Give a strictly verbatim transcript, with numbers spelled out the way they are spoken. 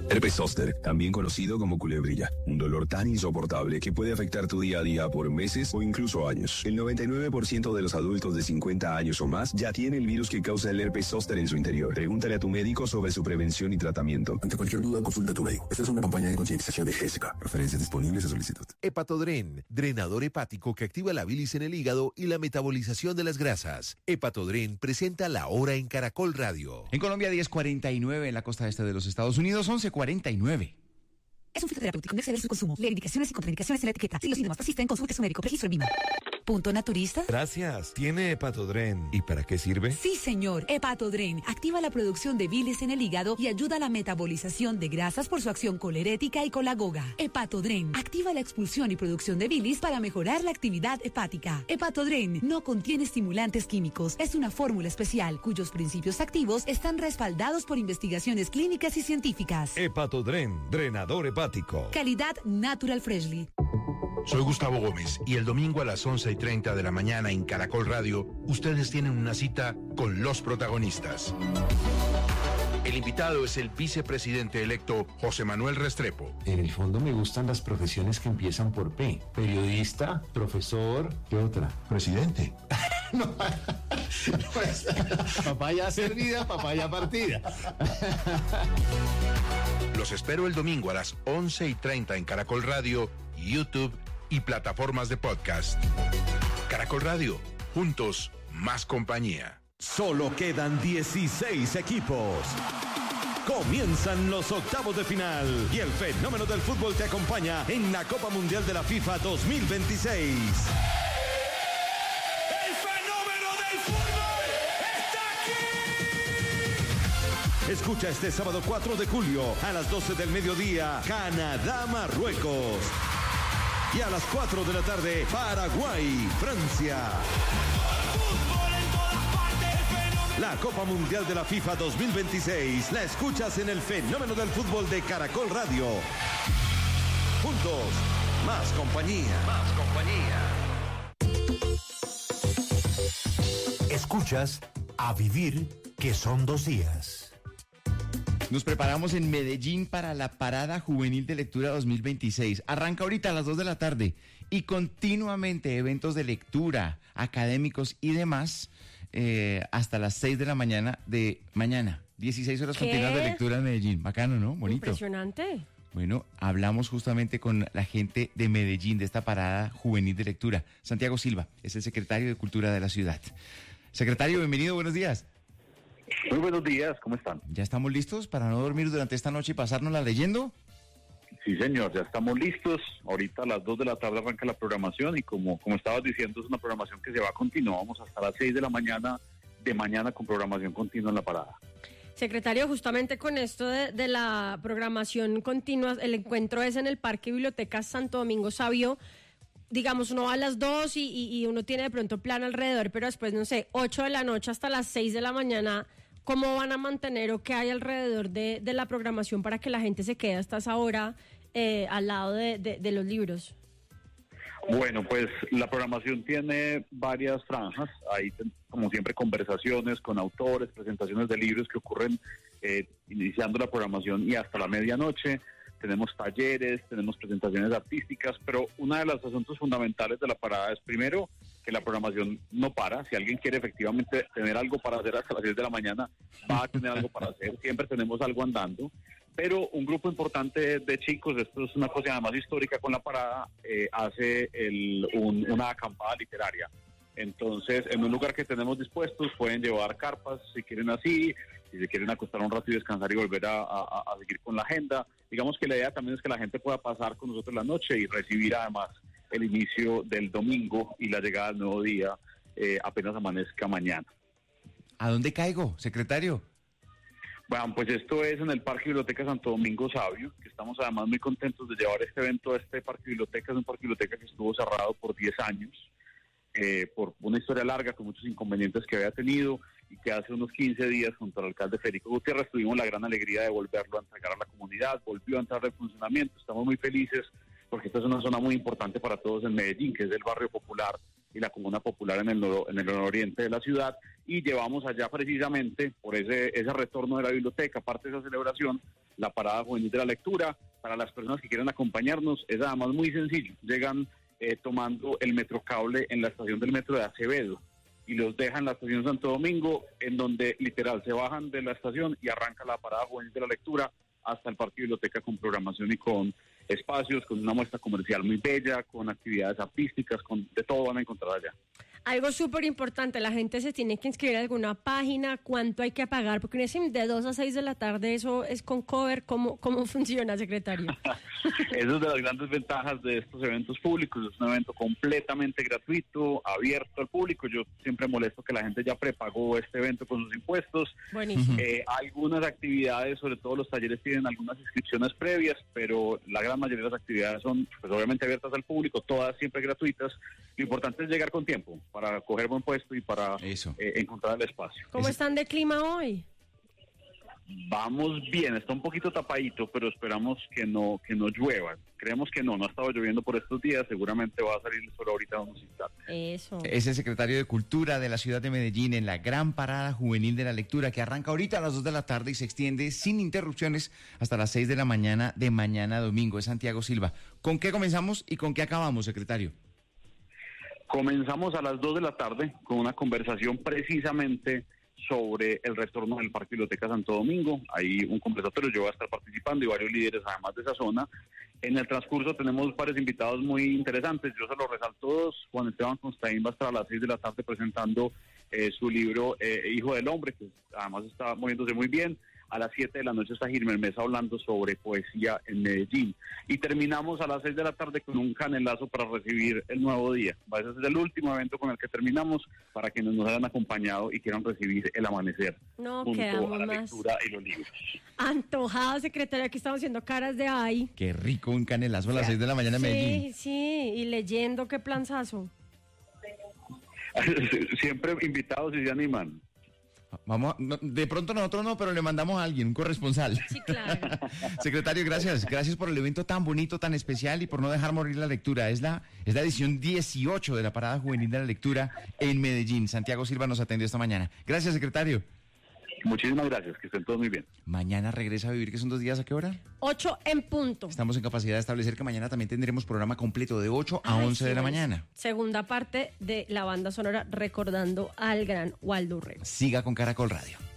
Herpes zóster, también conocido como culebrilla, un dolor tan insoportable que puede afectar tu día a día por meses o incluso años. El noventa y nueve por ciento de los adultos de cincuenta años o más ya tiene el virus que causa el herpes zóster en su interior. Pregúntale a tu médico sobre su prevención y tratamiento. Ante cualquier duda, consulta a tu médico. Esta es una campaña de concientización de G S K. Referencias disponibles a solicitud. Hepatodren, drenador hepático que activa la bilis en el hígado y la metabolización de las grasas. Hepatodren presenta La Hora en Caracol Radio. En Colombia, diez cuarenta y nueve, en la costa este de los Estados Unidos, once cuarenta y nueve. Es un fitoterapéutico, no exceder su consumo. Lee indicaciones y contraindicaciones en la etiqueta. Si los síntomas persisten, consulte su médico. Registro en Vima. ¿Punto naturista? Gracias. ¿Tiene Hepatodren? ¿Y para qué sirve? Sí, señor. Hepatodren activa la producción de bilis en el hígado y ayuda a la metabolización de grasas por su acción colerética y colagoga. Hepatodren activa la expulsión y producción de bilis para mejorar la actividad hepática. Hepatodren no contiene estimulantes químicos. Es una fórmula especial cuyos principios activos están respaldados por investigaciones clínicas y científicas. Hepatodren, drenador hepático. Calidad Natural Freshly. Soy Gustavo Gómez y el domingo a las once y treinta de la mañana en Caracol Radio, ustedes tienen una cita con los protagonistas. El invitado es el vicepresidente electo José Manuel Restrepo. En el fondo me gustan las profesiones que empiezan por P. Periodista, profesor, ¿qué otra? Presidente. No, pues, papaya servida, papaya partida. Los espero el domingo a las once y treinta en Caracol Radio, YouTube y plataformas de podcast. Caracol Radio, juntos, más compañía. Solo quedan dieciséis equipos. Comienzan los octavos de final y el fenómeno del fútbol te acompaña en la Copa Mundial de la FIFA dos mil veintiséis. ¡El fenómeno del fútbol está aquí! Escucha este sábado cuatro de julio a las doce del mediodía, Canadá-Marruecos. Y a las cuatro de la tarde, Paraguay-Francia. La Copa Mundial de la FIFA dos mil veintiséis la escuchas en el fenómeno del fútbol de Caracol Radio. Juntos, más compañía. Más compañía. Escuchas A Vivir, que son dos días. Nos preparamos en Medellín para la Parada Juvenil de Lectura dos mil veintiséis. Arranca ahorita a las dos de la tarde y continuamente eventos de lectura, académicos y demás eh, hasta las seis de la mañana de mañana. dieciséis horas ¿Qué? continuas de lectura en Medellín. Bacano, ¿no? Bonito. Impresionante. Bueno, hablamos justamente con la gente de Medellín de esta Parada Juvenil de Lectura. Santiago Silva es el secretario de Cultura de la ciudad. Secretario, bienvenido, buenos días. Muy buenos días, ¿cómo están? ¿Ya estamos listos para no dormir durante esta noche y pasárnosla leyendo? Sí, señor, ya estamos listos. Ahorita a las dos de la tarde arranca la programación y como, como estabas diciendo, es una programación que se va a continuar. Vamos hasta las seis de la mañana de mañana con programación continua en la parada. Secretario, justamente con esto de, de la programación continua, el encuentro es en el Parque Biblioteca Santo Domingo Sabio. Digamos, uno va a las dos y, y, y uno tiene de pronto plan alrededor, pero después, no sé, ocho de la noche hasta las seis de la mañana, ¿cómo van a mantener o qué hay alrededor de, de la programación para que la gente se quede hasta esa hora eh, al lado de, de, de los libros? Bueno, pues la programación tiene varias franjas. Hay, como siempre, conversaciones con autores, presentaciones de libros que ocurren eh, iniciando la programación y hasta la medianoche. Tenemos talleres, tenemos presentaciones artísticas, pero uno de los asuntos fundamentales de la parada es, primero, que la programación no para. Si alguien quiere efectivamente tener algo para hacer hasta las diez de la mañana, va a tener algo para hacer. Siempre tenemos algo andando. Pero un grupo importante de chicos, esto es una cosa además histórica con la parada, eh, hace el, un, una acampada literaria. Entonces, en un lugar que tenemos dispuestos, pueden llevar carpas si quieren así, si se quieren acostar un rato y descansar y volver a, a, a seguir con la agenda. Digamos que la idea también es que la gente pueda pasar con nosotros la noche y recibir además el inicio del domingo y la llegada del nuevo día eh, apenas amanezca mañana. ¿A dónde caigo, secretario? Bueno, pues esto es en el Parque Biblioteca Santo Domingo Sabio, que estamos además muy contentos de llevar este evento a este Parque Biblioteca. Es un Parque Biblioteca que estuvo cerrado por diez años, eh, por una historia larga con muchos inconvenientes que había tenido, y que hace unos quince días junto al alcalde Federico Gutiérrez tuvimos la gran alegría de volverlo a entregar a la comunidad. Volvió a entrar en funcionamiento. Estamos muy felices porque esta es una zona muy importante para todos en Medellín, que es el barrio popular y la comuna popular en el, noro, en el nororiente de la ciudad, y llevamos allá precisamente, por ese, ese retorno de la biblioteca, parte de esa celebración, la parada juvenil de la lectura. Para las personas que quieran acompañarnos, es además muy sencillo. Llegan eh, tomando el Metrocable en la estación del metro de Acevedo y los dejan en la estación Santo Domingo, en donde literal se bajan de la estación y arranca la parada juvenil de la lectura hasta el Parque Biblioteca, con programación y con espacios, con una muestra comercial muy bella, con actividades artísticas, con de todo van a encontrar allá. Algo súper importante, la gente se tiene que inscribir a alguna página, cuánto hay que pagar, porque en ese de dos a seis de la tarde eso es con cover. ¿Cómo, cómo funciona, secretario? Esa es de las grandes ventajas de estos eventos públicos. Es un evento completamente gratuito, abierto al público. Yo siempre molesto que la gente ya prepagó este evento con sus impuestos. Buenísimo. Eh, algunas actividades, sobre todo los talleres, tienen algunas inscripciones previas, pero la gran mayoría de las actividades son pues obviamente abiertas al público, todas siempre gratuitas. Lo importante es llegar con tiempo para coger buen puesto y para Eso. Eh, encontrar el espacio. ¿Cómo Eso. están de clima hoy? Vamos bien, está un poquito tapadito, pero esperamos que no que no llueva. Creemos que no, no ha estado lloviendo por estos días, seguramente va a salir el sol ahorita unos instantes. Eso. Es el secretario de Cultura de la ciudad de Medellín en la gran parada juvenil de la lectura, que arranca ahorita a las dos de la tarde y se extiende sin interrupciones hasta las seis de la mañana de mañana domingo. Es Santiago Silva. ¿Con qué comenzamos y con qué acabamos, secretario? Comenzamos a las dos de la tarde con una conversación precisamente sobre el retorno del Parque Biblioteca Santo Domingo. Hay un conversatorio, yo voy a estar participando y varios líderes además de esa zona. En el transcurso tenemos varios invitados muy interesantes, yo se los resalto dos. Juan Esteban Constaín va a estar a las seis de la tarde presentando eh, su libro eh, Hijo del Hombre, que además está moviéndose muy bien. A las siete de la noche está Gilmer Mesa hablando sobre poesía en Medellín. Y terminamos a las seis de la tarde con un canelazo para recibir el nuevo día. Ese es el último evento con el que terminamos para quienes nos hayan acompañado y quieran recibir el amanecer. No, junto quedamos a la más lectura y los libros. antojado, secretario. Aquí estamos haciendo caras de ay. Qué rico un canelazo a las seis de la mañana en Medellín. Sí, sí, y leyendo, qué planzazo. Siempre invitados y se animan. Vamos, no, de pronto nosotros no, pero le mandamos a alguien, un corresponsal. Sí, claro. Secretario, gracias. Gracias por el evento tan bonito, tan especial y por no dejar morir la lectura. Es la, es la edición dieciocho de la Parada Juvenil de la Lectura en Medellín. Santiago Silva nos atendió esta mañana. Gracias, secretario. Muchísimas gracias, que estén todos muy bien. Mañana regresa a vivir, que son dos días, ¿a qué hora? Ocho en punto. Estamos en capacidad de establecer que mañana también tendremos programa completo de ocho a Ay, once sí, de la es. mañana. Segunda parte de la banda sonora recordando al gran Waldo Urrego. Siga con Caracol Radio.